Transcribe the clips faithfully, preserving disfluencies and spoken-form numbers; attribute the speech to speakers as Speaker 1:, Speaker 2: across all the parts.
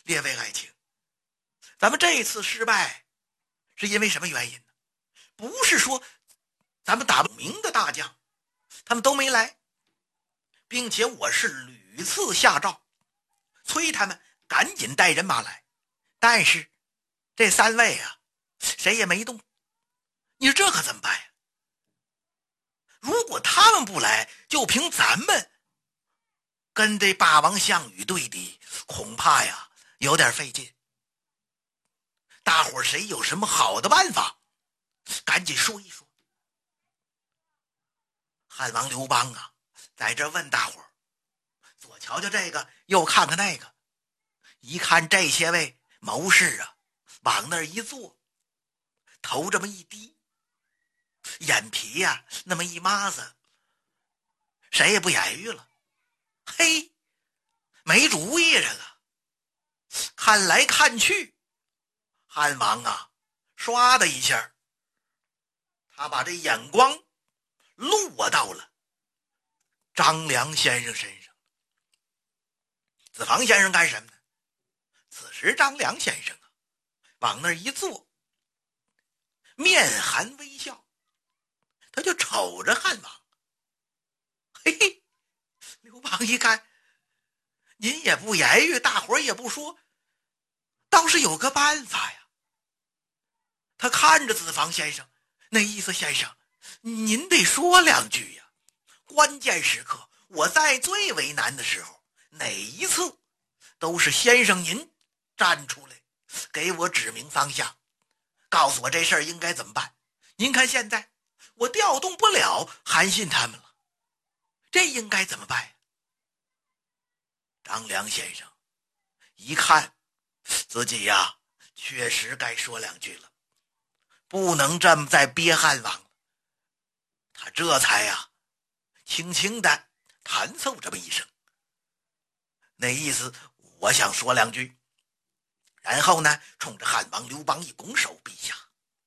Speaker 1: 列位爱卿，咱们这一次失败是因为什么原因呢？不是说咱们打不明的大将他们都没来，并且我是屡次下诏催他们赶紧带人马来，但是这三位啊谁也没动。你说这可怎么办呀？如果他们不来，就凭咱们跟这霸王项羽对敌，恐怕呀有点费劲。大伙儿谁有什么好的办法，赶紧说一说。汉王刘邦啊在这问大伙儿，左瞧瞧这个，右看看那个，一看这些位谋士啊往那儿一坐，头这么一低，眼皮呀、啊、那么一抹子，谁也不言语了。嘿，没主意这个。看来看去，汉王啊唰的一下，他把这眼光落到了张良先生身上。子房先生干什么呢？此时张良先生啊往那儿一坐，面含微笑，他就瞅着汉王。嘿嘿，刘邦一看您也不言语，大伙儿也不说，倒是有个办法呀。他看着子房先生，那意思，先生您得说两句呀，关键时刻我在最为难的时候，哪一次都是先生您站出来给我指明方向，告诉我这事儿应该怎么办。您看现在我调动不了韩信他们了，这应该怎么办呀？张良先生一看自己呀确实该说两句了，不能这么再憋汉王了。他这才呀轻轻的弹奏这么一声，那意思我想说两句。然后呢冲着汉王刘邦一拱手，陛下，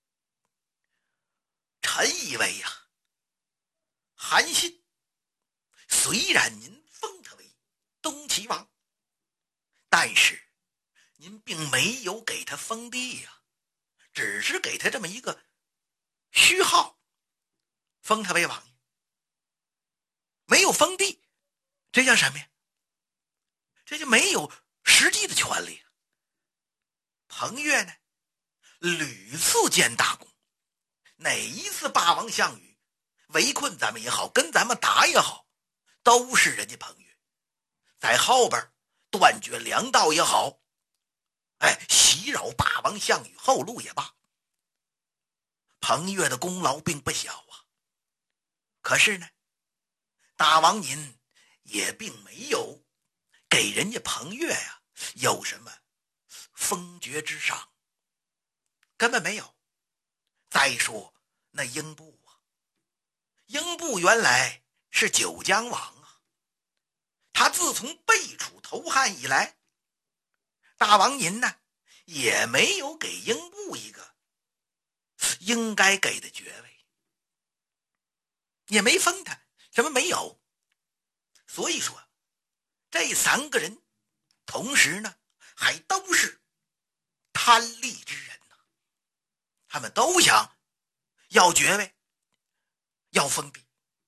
Speaker 1: 臣以为呀韩信虽然您封他为东齐王，但是您并没有给他封地呀，只是给他这么一个虚号，封他为王爷，没有封地，这叫什么呀？这就没有实际的权利。彭越呢屡次建大功，哪一次霸王项羽围困咱们也好，跟咱们打也好，都是人家彭越在后边断绝粮道也好，哎，袭扰霸王项羽后路也罢，彭越的功劳并不小啊。可是呢大王您也并没有给人家彭越呀有什么封爵之赏，根本没有。再说那英布啊，英布原来是九江王啊，他自从背楚投汉以来，大王您呢也没有给英布一个应该给的爵位，也没封他，什么没有。所以说这三个人同时呢还都是贪利之人呢、啊，他们都想要爵位，要封地。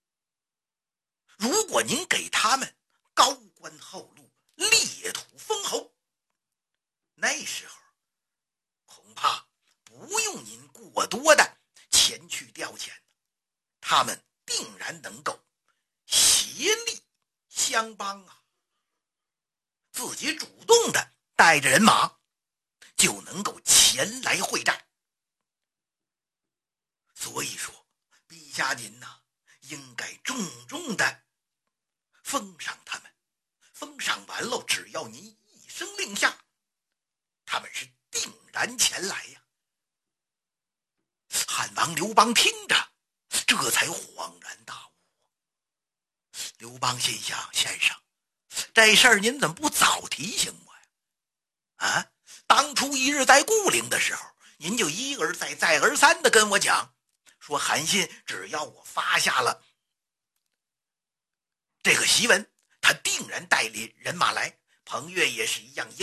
Speaker 1: 如果您给他们高官厚禄，裂土封侯，那时候恐怕不用您过多的前去调遣，他们定然能够协力相帮啊，自己主动的带着人马就能够前来会战。所以说陛下您呐、啊、应该重重的封赏他们，封赏完了只要您一声令下，他们是定然前来呀。汉王刘邦听着这才恍然大悟。刘邦心想，先生这事儿您怎么不早提醒我呀？啊，当初一日在固陵的时候，您就一而再再而三的跟我讲，说韩信只要我发下了这个檄文，他定然带领人马来。彭越也是一样，